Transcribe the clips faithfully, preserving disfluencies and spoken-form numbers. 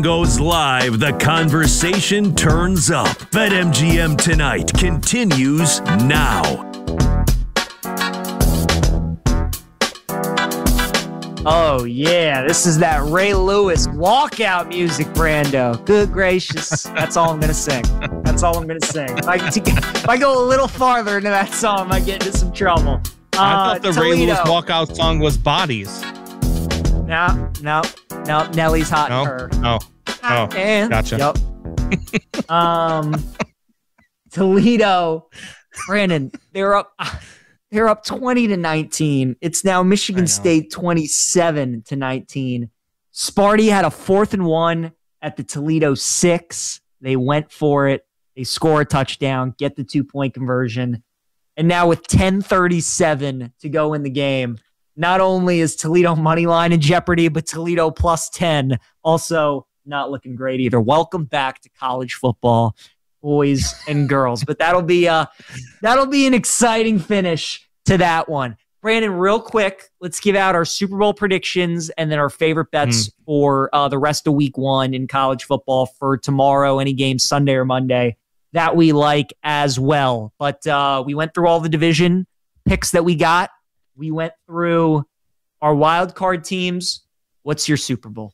Goes live, the conversation turns up. BetMGM Tonight continues now. Oh, yeah. This is that Ray Lewis walkout music, Brando. Good gracious. That's all I'm going to sing. That's all I'm going to sing. If I, if I go a little farther into that song, I might get into some trouble. Uh, I thought the Toledo. Ray Lewis walkout song was Bodies. No, no, no. Nelly's hot No? and her. Oh, oh, And, gotcha. Yep. um, Toledo, Brandon, they're up. They're up twenty to nineteen. It's now Michigan State twenty-seven to nineteen. Sparty had a fourth and one at the Toledo six. They went for it. They score a touchdown, get the two-point conversion. And now with ten thirty-seven to go in the game, not only is Toledo money line in jeopardy, but Toledo plus ten also not looking great either. Welcome back to college football, boys and girls. But that'll be uh that'll be an exciting finish to that one. Brandon, real quick, let's give out our Super Bowl predictions and then our favorite bets mm. for uh, the rest of week one in college football for tomorrow, any game Sunday or Monday that we like as well. But uh, we went through all the division picks that we got. We went through our wild card teams. What's your Super Bowl?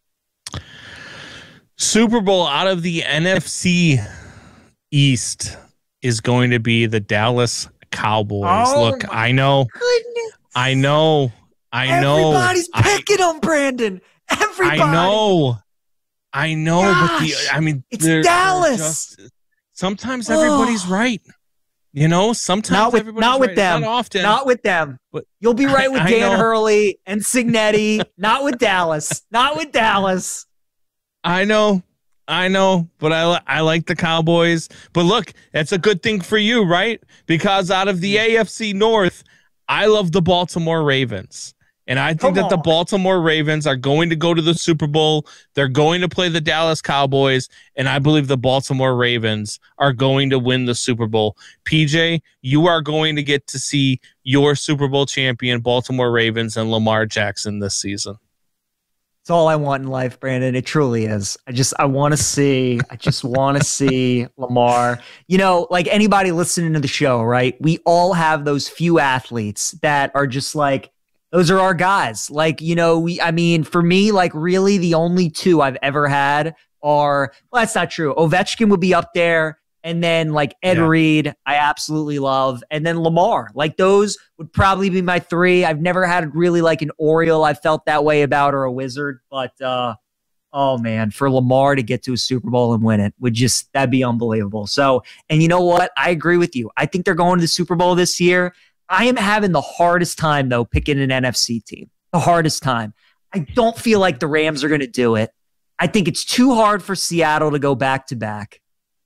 Super Bowl out of the N F C East is going to be the Dallas Cowboys. Oh, Look, I know, goodness. I know, I know. Everybody's picking them, Brandon. Everybody. I know, I know, Gosh, but the I mean, it's they're, Dallas. they're just, sometimes everybody's oh. right. You know, sometimes not with, everybody's not with right. them. Not often. Not with them. But you'll be right with I, Dan I Hurley and Signetti. Not with Dallas. Not with Dallas. I know. I know, but I, li- I like the Cowboys. But look, that's a good thing for you, right? Because out of the A F C North, I love the Baltimore Ravens. And I think Come that on. the Baltimore Ravens are going to go to the Super Bowl. They're going to play the Dallas Cowboys. And I believe the Baltimore Ravens are going to win the Super Bowl. P J, you are going to get to see your Super Bowl champion, Baltimore Ravens, and Lamar Jackson this season. It's all I want in life, Brandon. It truly is. I just, I want to see, I just want to see Lamar. You know, like anybody listening to the show, right? We all have those few athletes that are just like, those are our guys. Like, you know, we, I mean, for me, like really the only two I've ever had are, well, that's not true. Ovechkin would be up there. And then like Ed yeah. Reed, I absolutely love. And then Lamar, like those would probably be my three. I've never had really like an Oriole I felt that way about or a Wizard. But, uh, oh man, for Lamar to get to a Super Bowl and win it would just, that'd be unbelievable. So, and you know what? I agree with you. I think they're going to the Super Bowl this year. I am having the hardest time, though, picking an N F C team. The hardest time. I don't feel like the Rams are going to do it. I think it's too hard for Seattle to go back-to-back.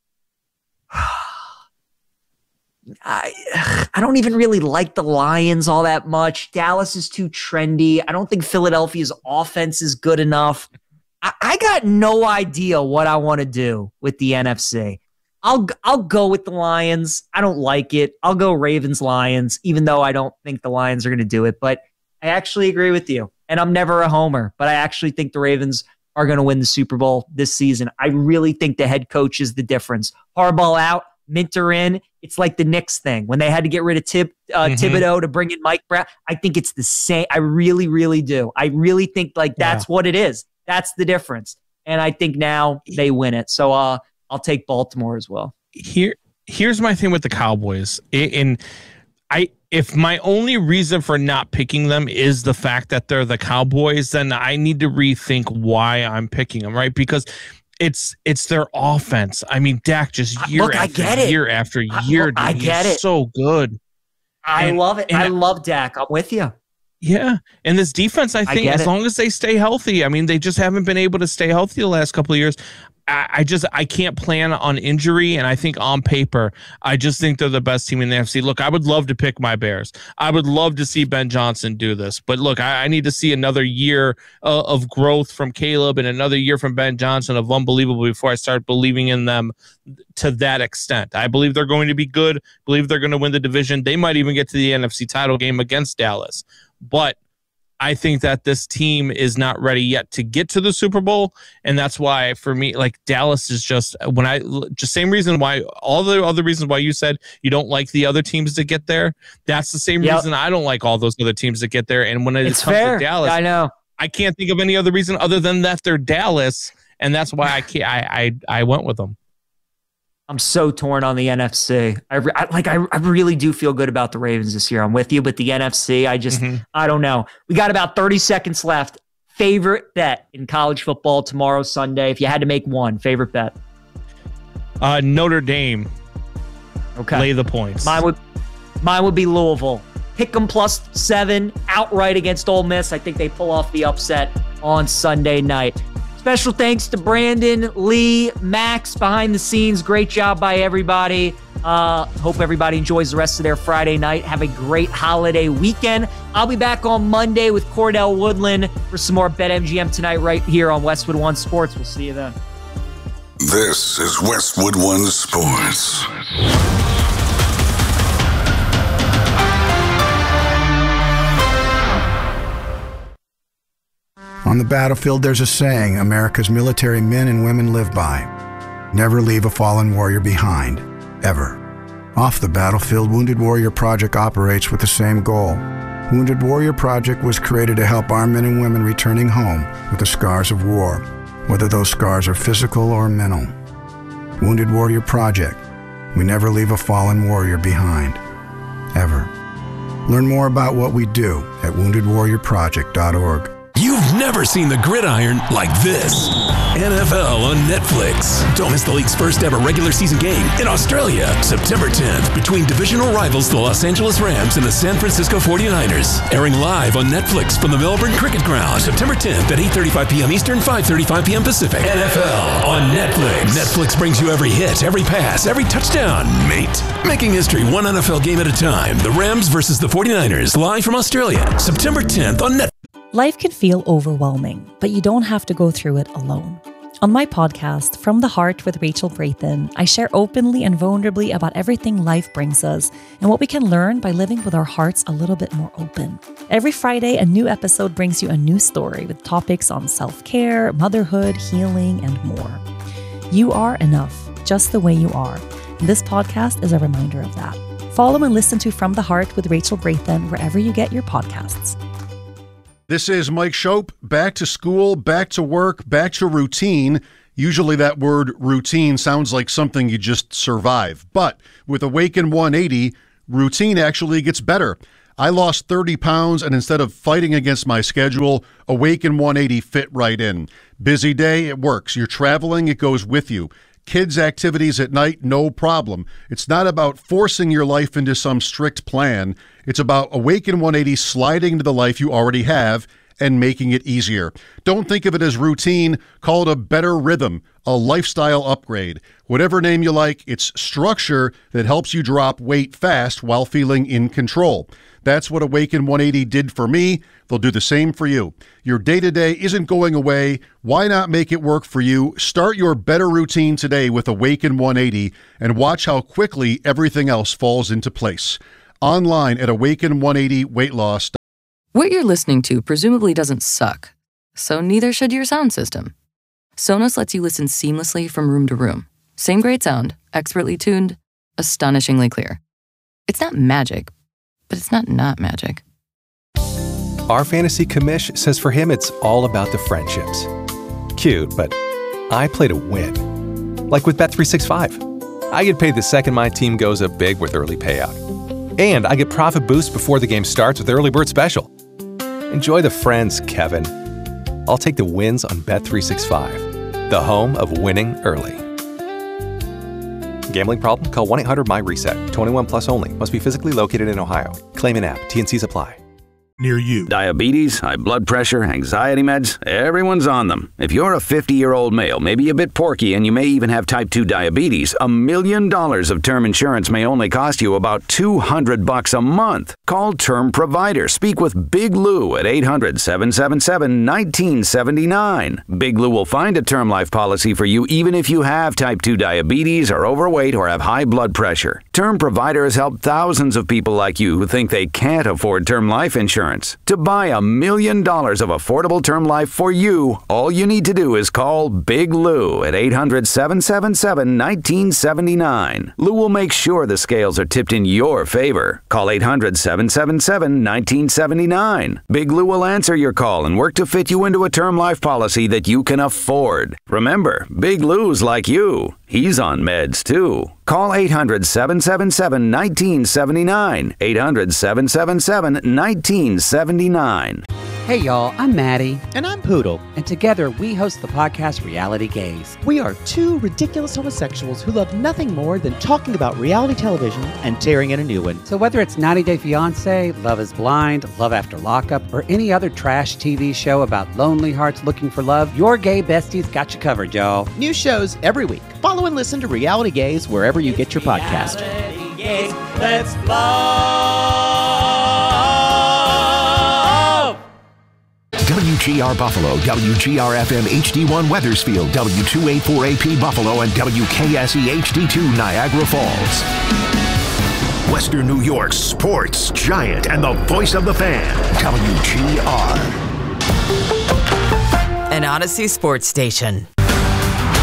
I I don't even really like the Lions all that much. Dallas is too trendy. I don't think Philadelphia's offense is good enough. I, I got no idea what I want to do with the N F C. I'll I'll go with the Lions. I don't like it. I'll go Ravens Lions, even though I don't think the Lions are going to do it. But I actually agree with you. And I'm never a homer, but I actually think the Ravens are going to win the Super Bowl this season. I really think the head coach is the difference. Harbaugh out, Minter in. It's like the Knicks thing when they had to get rid of Tib, uh, mm-hmm. Thibodeau to bring in Mike Brown. I think it's the same. I really, really do. I really think like that's yeah. what it is. That's the difference. And I think now they win it. So uh, I'll take Baltimore as well. Here, here's my thing with the Cowboys. And I, if my only reason for not picking them is the fact that they're the Cowboys, then I need to rethink why I'm picking them, right? Because it's it's their offense. I mean, Dak just year Look, after I get year it. after year. Dude, I get he's it. So good. I and, love it. I love Dak. I'm with you. Yeah. And this defense, I think, I as it. long as they stay healthy, I mean, they just haven't been able to stay healthy the last couple of years. I, I just, I can't plan on injury. And I think on paper, I just think they're the best team in the N F C. Look, I would love to pick my Bears. I would love to see Ben Johnson do this. But look, I, I need to see another year uh, of growth from Caleb and another year from Ben Johnson of unbelievable before I start believing in them to that extent. I believe they're going to be good. Believe they're going to win the division. They might even get to the N F C title game against Dallas. But I think that this team is not ready yet to get to the Super Bowl. And that's why, for me, like Dallas is just, when I, just same reason why, all the other reasons why you said you don't like the other teams that get there. That's the same yep. reason I don't like all those other teams that get there. And when it it's comes fair. to Dallas, I know. I can't think of any other reason other than that they're Dallas. And that's why I can't, I, I, I went with them. I'm so torn on the N F C. I, I like. I, I really do feel good about the Ravens this year. I'm with you, but the N F C, I just, mm-hmm. I don't know. We got about thirty seconds left. Favorite bet in college football tomorrow, Sunday. If you had to make one, favorite bet. Uh, Notre Dame. Okay. Lay the points. Mine would, mine would be Louisville. Pick them plus seven outright against Ole Miss. I think they pull off the upset on Sunday night. Special thanks to Brandon, Lee, Max behind the scenes. Great job by everybody. Uh, hope everybody enjoys the rest of their Friday night. Have a great holiday weekend. I'll be back on Monday with Cordell Woodland for some more BetMGM Tonight right here on Westwood One Sports. We'll see you then. This is Westwood One Sports. On the battlefield, there's a saying America's military men and women live by. Never leave a fallen warrior behind, ever. Off the battlefield, Wounded Warrior Project operates with the same goal. Wounded Warrior Project was created to help our men and women returning home with the scars of war, whether those scars are physical or mental. Wounded Warrior Project. We never leave a fallen warrior behind, ever. Learn more about what we do at wounded warrior project dot org. You've never seen the gridiron like this. N F L on Netflix. Don't miss the league's first ever regular season game in Australia, September tenth, between divisional rivals the Los Angeles Rams and the San Francisco forty-niners. Airing live on Netflix from the Melbourne Cricket Ground, September tenth at eight thirty-five p.m. Eastern, five thirty-five p.m. Pacific. N F L on Netflix. Netflix brings you every hit, every pass, every touchdown, mate. Making history one N F L game at a time. The Rams versus the forty-niners, live from Australia, September tenth on Netflix. Life can feel overwhelming, but you don't have to go through it alone. On my podcast, From the Heart with Rachel Brayton, I share openly and vulnerably about everything life brings us and what we can learn by living with our hearts a little bit more open. Every Friday, a new episode brings you a new story with topics on self-care, motherhood, healing, and more. You are enough, just the way you are. And this podcast is a reminder of that. Follow and listen to From the Heart with Rachel Brayton wherever you get your podcasts. This is Mike Shope. Back to school, back to work, back to routine. Usually that word routine sounds like something you just survive. But with Awaken one eighty, routine actually gets better. I lost thirty pounds, and instead of fighting against my schedule, Awaken one eighty fit right in. Busy day, it works. You're traveling, it goes with you. Kids' activities at night, no problem. It's not about forcing your life into some strict plan. It's about Awaken one eighty sliding into the life you already have and making it easier. Don't think of it as routine. Call it a better rhythm, a lifestyle upgrade. Whatever name you like, it's structure that helps you drop weight fast while feeling in control. That's what Awaken one eighty did for me. They'll do the same for you. Your day-to-day isn't going away. Why not make it work for you? Start your better routine today with Awaken one eighty and watch how quickly everything else falls into place. Online at awaken one eighty weight loss. What you're listening to presumably doesn't suck, so neither should your sound system. Sonos lets you listen seamlessly from room to room. Same great sound, expertly tuned, astonishingly clear. It's not magic, but it's not not magic. Our fantasy commish says for him it's all about the friendships. Cute, but I play to win. Like with Bet three sixty-five. I get paid the second my team goes up big with early payout. And I get profit boost before the game starts with Early Bird Special. Enjoy the friends, Kevin. I'll take the wins on Bet three sixty-five, the home of winning early. Gambling problem? Call one eight hundred M Y reset. twenty-one plus only. Must be physically located in Ohio. Claim in app. T and Cs apply. Near you. Diabetes, high blood pressure, anxiety meds, everyone's on them. If you're a fifty-year-old male, maybe a bit porky, and you may even have type two diabetes, a million dollars of term insurance may only cost you about two hundred bucks a month. Call Term Provider. Speak with Big Lou at eight hundred, seven seven seven, one nine seven nine. Big Lou will find a term life policy for you even if you have type two diabetes, are overweight, or have high blood pressure. Term Provider has helped thousands of people like you who think they can't afford term life insurance. insurance. To buy a million dollars of affordable term life for you, all you need to do is call Big Lou at eight hundred, seven seven seven, one nine seven nine. Lou will make sure the scales are tipped in your favor. Call eight hundred, seven seven seven, one nine seven nine. Big Lou will answer your call and work to fit you into a term life policy that you can afford. Remember, Big Lou's like you. He's on meds, too. Call eight hundred, seven seven seven, one nine seven nine. eight hundred, seven seven seven, one nine seven nine. Hey y'all, I'm Maddie. And I'm Poodle. And together we host the podcast Reality Gaze. We are two ridiculous homosexuals who love nothing more than talking about reality television and tearing in a new one. So whether it's ninety day fiancé, Love is Blind, Love After Lockup, or any other trash T V show about lonely hearts looking for love, your gay besties got you covered, y'all. New shows every week. Follow and listen to Reality Gaze wherever you get your podcast. Gaze, let's love. W G R Buffalo, W G R F M H D one Wethersfield, W two eighty-four A P Buffalo, and W K S E H D two Niagara Falls. Western New York's sports giant and the voice of the fan, W G R. An Odyssey sports station.